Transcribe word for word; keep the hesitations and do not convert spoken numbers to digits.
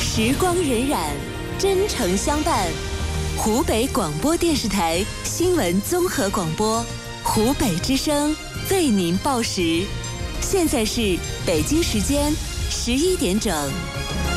时光荏苒，真诚相伴。湖北广播电视台新闻综合广播，湖北之声为您报时。现在是北京时间十一点整。